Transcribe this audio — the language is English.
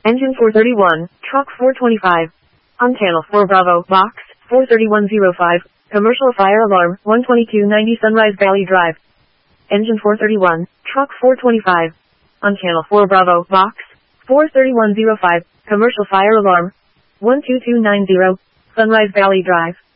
Engine 431, truck 425. On channel 4 Bravo, box 43105. Commercial fire alarm 12290 Sunrise Valley Drive. Engine 431, truck 425. On channel 4 Bravo, box 43105. Commercial fire alarm 12290 Sunrise Valley Drive.